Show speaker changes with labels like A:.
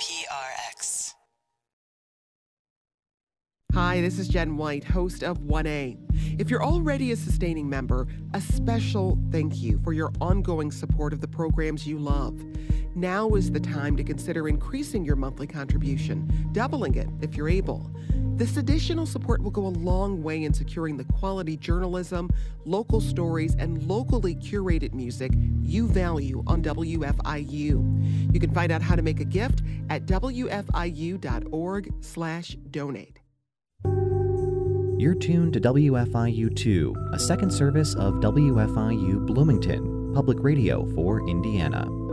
A: PRX.
B: Hi, this is Jen White, host of 1A. If you're already a sustaining member, a special thank you for your ongoing support of the programs you love. Now is the time to consider increasing your monthly contribution, doubling it if you're able. This additional support will go a long way in securing the quality journalism, local stories, and locally curated music you value on WFIU. You can find out how to make a gift at wfiu.org/donate.
C: You're tuned to WFIU2, a second service of WFIU Bloomington, public radio for Indiana.